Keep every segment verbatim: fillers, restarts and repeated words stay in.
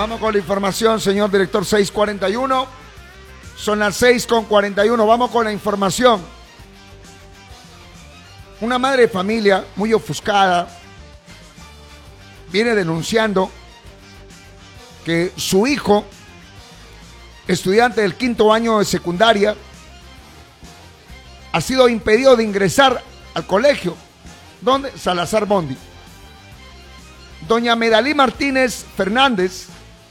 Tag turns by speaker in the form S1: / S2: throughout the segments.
S1: Vamos con la información, señor director. Seis cuarenta y uno. Son las seis con cuarenta y uno. Vamos con la información. Una madre de familia muy ofuscada viene denunciando que su hijo, estudiante del quinto año de secundaria, ha sido impedido de ingresar al colegio. ¿Dónde? Salazar Bondi. Doña Medalí Martínez Fernández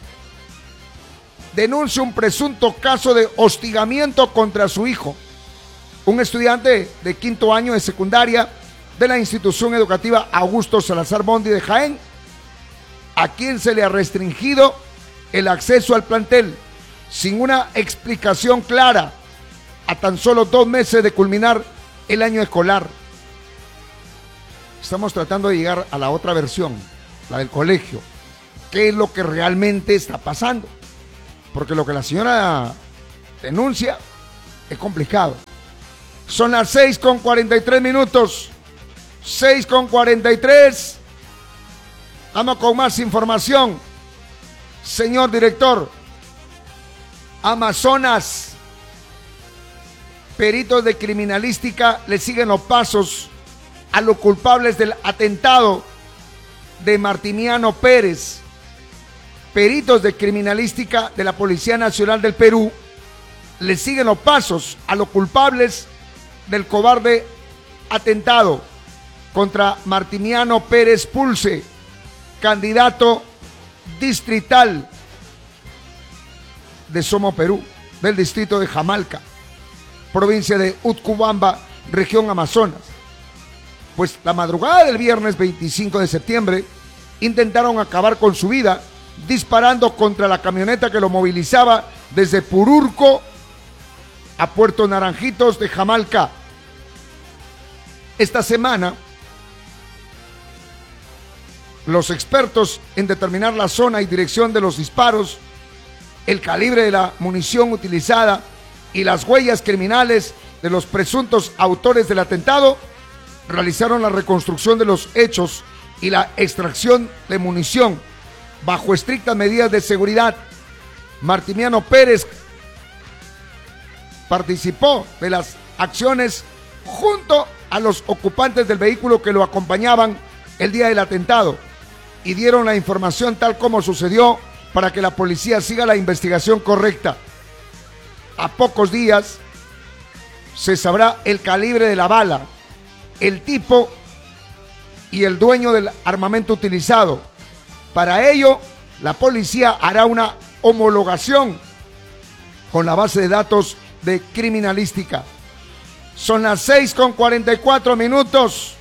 S1: denuncia un presunto caso de hostigamiento contra su hijo, un estudiante de quinto año de secundaria de la institución educativa Augusto Salazar Bondi de Jaén, a quien se le ha restringido el acceso al plantel sin una explicación clara a tan solo dos meses de culminar el año escolar. Estamos tratando de llegar a la otra versión, la del colegio. ¿Qué es lo que realmente está pasando? Porque lo que la señora denuncia es complicado. Son las seis con cuarenta y tres minutos. seis con cuarenta y tres. Vamos con más información. Señor director, Amazonas, peritos de criminalística le siguen los pasos a los culpables del atentado de Martiniano Pérez. Peritos de criminalística de la Policía Nacional del Perú le siguen los pasos a los culpables del cobarde atentado contra Martiniano Pérez Pulse, candidato distrital de Somos Perú, del distrito de Jamalca, provincia de Utcubamba, región Amazonas. Pues la madrugada del viernes veinticinco de septiembre intentaron acabar con su vida disparando contra la camioneta que lo movilizaba desde Pururco a Puerto Naranjitos de Jamalca. Esta semana, los expertos en determinar la zona y dirección de los disparos, el calibre de la munición utilizada y las huellas criminales de los presuntos autores del atentado, realizaron la reconstrucción de los hechos y la extracción de munición bajo estrictas medidas de seguridad. Martiniano Pérez participó de las acciones junto a los ocupantes del vehículo que lo acompañaban el día del atentado y dieron la información tal como sucedió para que la policía siga la investigación correcta. A pocos días se sabrá el calibre de la bala, el tipo y el dueño del armamento utilizado. Para ello, la policía hará una homologación con la base de datos de criminalística. Son las seis con cuarenta y cuatro minutos.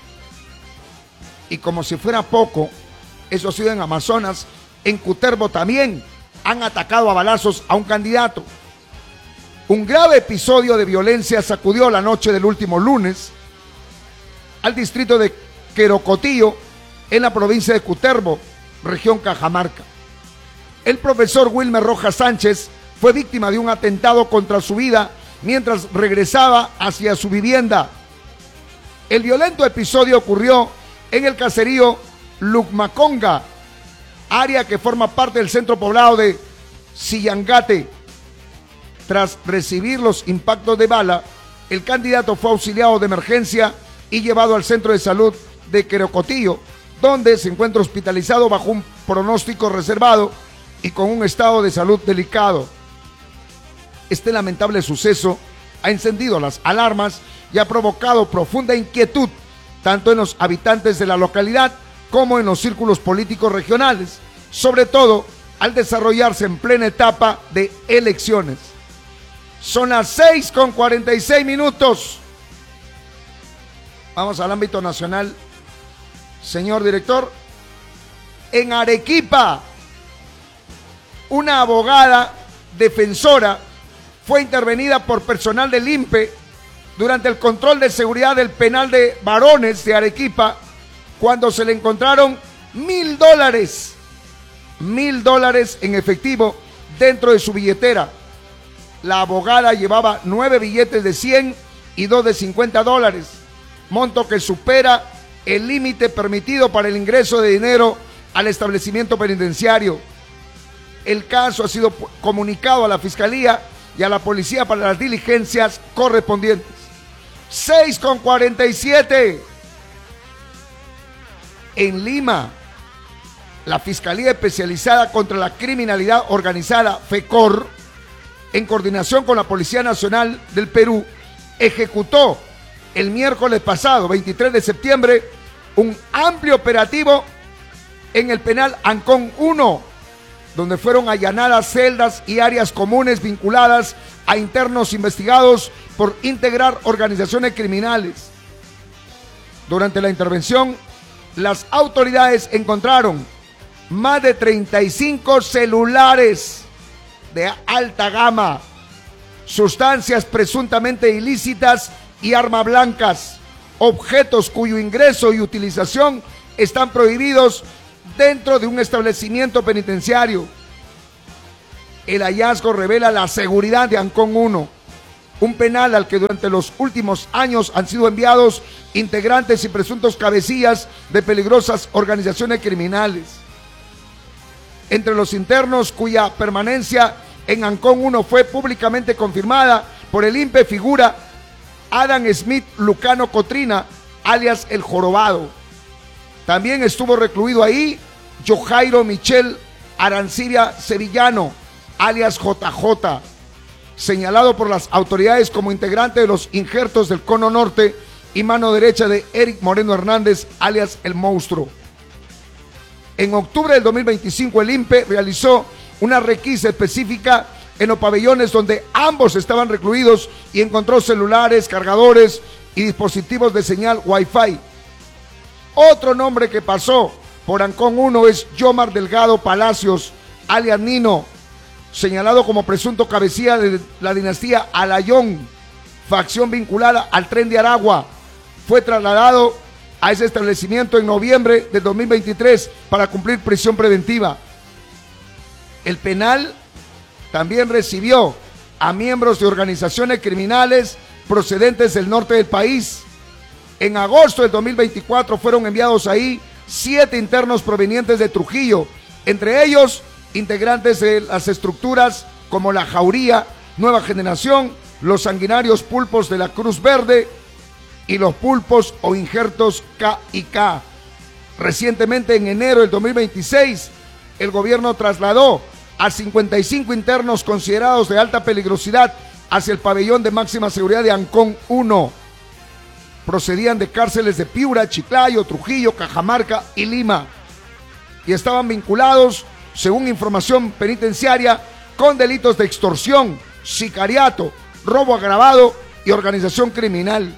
S1: Y como si fuera poco, eso ha sido en Amazonas, en Cutervo también han atacado a balazos a un candidato. Un grave episodio de violencia sacudió la noche del último lunes al distrito de Querocotillo, en la provincia de Cutervo, región Cajamarca. El profesor Wilmer Rojas Sánchez fue víctima de un atentado contra su vida mientras regresaba hacia su vivienda. El violento episodio ocurrió en el caserío Lucmaconga, área que forma parte del centro poblado de Sillangate. Tras recibir los impactos de bala, el candidato fue auxiliado de emergencia y llevado al centro de salud de Querocotillo, donde se encuentra hospitalizado bajo un pronóstico reservado y con un estado de salud delicado. Este lamentable suceso ha encendido las alarmas y ha provocado profunda inquietud tanto en los habitantes de la localidad como en los círculos políticos regionales, sobre todo al desarrollarse en plena etapa de elecciones. Son las seis con cuarenta y seis minutos. Vamos al ámbito nacional, señor director. En Arequipa, una abogada defensora fue intervenida por personal del I N P E durante el control de seguridad del penal de varones de Arequipa, cuando se le encontraron mil dólares, mil dólares en efectivo dentro de su billetera. La abogada llevaba nueve billetes de cien y dos de cincuenta dólares, monto que supera el límite permitido para el ingreso de dinero al establecimiento penitenciario. El caso ha sido comunicado a la Fiscalía y a la Policía para las diligencias correspondientes. seis con cuarenta y siete. En Lima, la Fiscalía Especializada contra la Criminalidad Organizada, FECOR, en coordinación con la Policía Nacional del Perú, ejecutó el miércoles pasado, veintitrés de septiembre, un amplio operativo en el penal Ancón uno, donde fueron allanadas celdas y áreas comunes vinculadas a internos investigados por integrar organizaciones criminales. Durante la intervención, las autoridades encontraron más de treinta y cinco celulares de alta gama, sustancias presuntamente ilícitas y armas blancas, objetos cuyo ingreso y utilización están prohibidos dentro de un establecimiento penitenciario. El hallazgo revela la seguridad de Ancón uno, un penal al que durante los últimos años han sido enviados integrantes y presuntos cabecillas de peligrosas organizaciones criminales. Entre los internos cuya permanencia en Ancón uno fue públicamente confirmada por el I N P E figura Adam Smith Lucano Cotrina, alias El Jorobado. También estuvo recluido ahí Johairo Michel Arancibia Sevillano, alias J J, señalado por las autoridades como integrante de los injertos del Cono Norte y mano derecha de Eric Moreno Hernández, alias El Monstruo. En octubre del dos mil veinticinco, el I N P E realizó una requisa específica en los pabellones donde ambos estaban recluidos y encontró celulares, cargadores y dispositivos de señal Wi-Fi. Otro nombre que pasó por Ancón uno es Yomar Delgado Palacios, alias Nino, señalado como presunto cabecilla de la dinastía Alayón, facción vinculada al Tren de Aragua. Fue trasladado a ese establecimiento en noviembre de dos mil veintitrés para cumplir prisión preventiva. El penal también recibió a miembros de organizaciones criminales procedentes del norte del país. En agosto del dos mil veinticuatro fueron enviados ahí siete internos provenientes de Trujillo, entre ellos integrantes de las estructuras como La Jauría, Nueva Generación, los sanguinarios pulpos de la Cruz Verde y los pulpos o injertos K y K. Recientemente, en enero del dos mil veintiséis, el gobierno trasladó a cincuenta y cinco internos considerados de alta peligrosidad hacia el pabellón de máxima seguridad de Ancón uno. Procedían de cárceles de Piura, Chiclayo, Trujillo, Cajamarca y Lima, y estaban vinculados, según información penitenciaria, con delitos de extorsión, sicariato, robo agravado y organización criminal.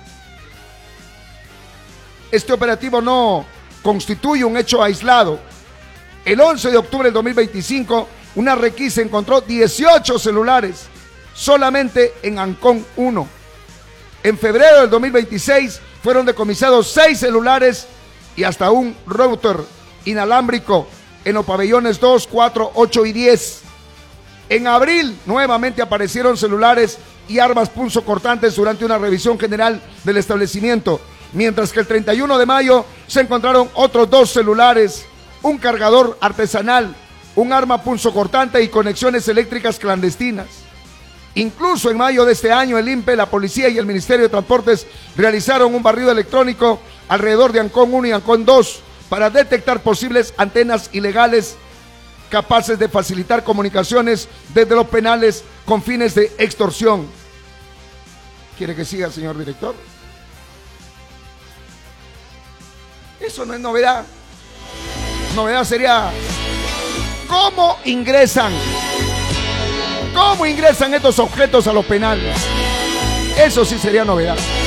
S1: Este operativo no constituye un hecho aislado. El once de octubre del dos mil veinticinco, una requisa encontró dieciocho celulares solamente en Ancón uno. En febrero del dos mil veintiséis fueron decomisados seis celulares y hasta un router inalámbrico en los pabellones dos, cuatro, ocho y diez. En abril nuevamente aparecieron celulares y armas punzocortantes durante una revisión general del establecimiento, mientras que el treinta y uno de mayo se encontraron otros dos celulares, un cargador artesanal, un arma punzocortante y conexiones eléctricas clandestinas. Incluso en mayo de este año, el I N P E, la Policía y el Ministerio de Transportes realizaron un barrido electrónico alrededor de Ancón uno y Ancón dos para detectar posibles antenas ilegales capaces de facilitar comunicaciones desde los penales con fines de extorsión. ¿Quiere que siga, señor director? Eso no es novedad. Novedad sería cómo ingresan, cómo ingresan estos objetos a los penales. Eso sí sería novedad.